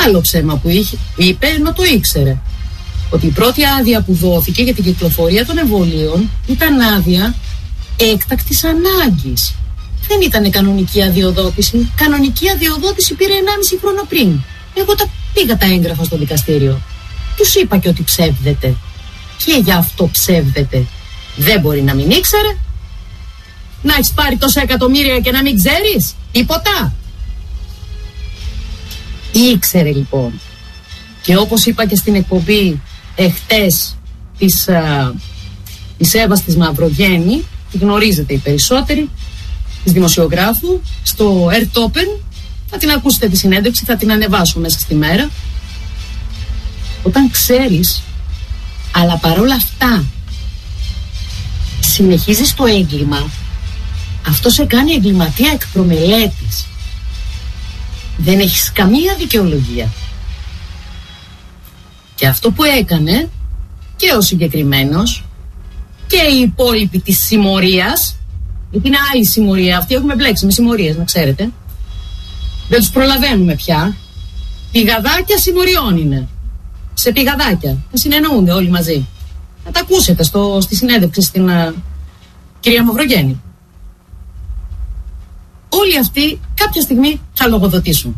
Άλλο ψέμα που είπε, ενώ το ήξερε. Ότι η πρώτη άδεια που δόθηκε για την κυκλοφορία των εμβολίων ήταν άδεια έκτακτης ανάγκης. Δεν ήταν κανονική αδειοδότηση. Κανονική αδειοδότηση πήρε 1,5 χρόνο πριν. Εγώ πήγα τα έγγραφα στο δικαστήριο. Τους είπα και ότι ψεύδεται. Και γι' αυτό ψεύδεται. Δεν μπορεί να μην ήξερε. Να έχεις πάρει τόσα εκατομμύρια και να μην ξέρεις τίποτα. Ήξερε λοιπόν. Και όπως είπα και στην εκπομπή εχθές της Εύας της Μαυρογέννη, τη γνωρίζετε οι περισσότεροι, της δημοσιογράφου, στο Airtopen, θα την ακούσετε τη συνέντευξη, θα την ανεβάσω μέσα στη μέρα. Όταν ξέρεις, αλλά παρόλα αυτά συνεχίζεις το έγκλημα, αυτό σε κάνει εγκληματία εκ προμελέτης. Δεν έχεις καμία δικαιολογία. Και αυτό που έκανε και ο συγκεκριμένος και οι υπόλοιποι της συμμορίας, γιατί είναι άλλη συμμορία, αυτοί έχουμε μπλέξει με συμμορίες, να ξέρετε. Δεν τους προλαβαίνουμε πια. Πηγαδάκια συμμοριών είναι. Σε πηγαδάκια. Θα συνεννοούνται όλοι μαζί. Θα τα ακούσετε στη συνέντευξη στην κυρία Μαυρογέννη. Όλοι αυτοί κάποια στιγμή θα λογοδοτήσουν.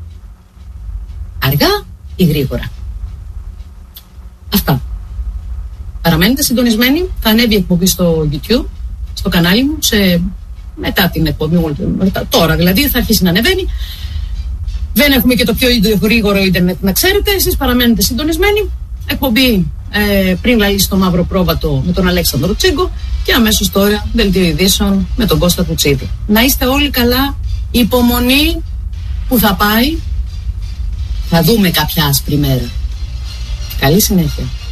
Αργά ή γρήγορα. Αυτά. Παραμένετε συντονισμένοι. Θα ανέβει η εκπομπή στο YouTube, στο κανάλι μου, μετά την εκπομπή, τώρα δηλαδή θα αρχίσει να ανεβαίνει. Δεν έχουμε και το πιο γρήγορο ίντερνετ, να ξέρετε. Εσείς παραμένετε συντονισμένοι. Εκπομπή πριν λαλήσει το μαύρο πρόβατο με τον Αλέξανδρο Τσίγκο και αμέσως τώρα δελτίο ειδήσεων με τον Κώστα Κουτσίδη. Να είστε όλοι καλά. Υπομονή που θα πάει. Θα δούμε κάποια άσπρη μέρα. Καλή συνέχεια.